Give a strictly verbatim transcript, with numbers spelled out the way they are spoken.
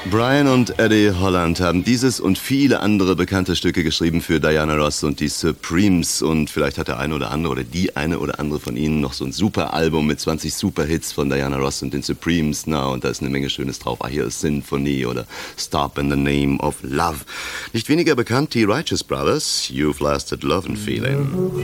Brian und Eddie Holland haben dieses und viele andere bekannte Stücke geschrieben für Diana Ross und die Supremes. Und vielleicht hat der eine oder andere oder die eine oder andere von Ihnen noch so ein super Album mit zwanzig Superhits von Diana Ross und den Supremes. Na, und da ist eine Menge Schönes drauf. Ah, hier ist Symphony oder Stop in the Name of Love. Nicht weniger bekannt die Righteous Brothers, You've Lasted Love and Feeling.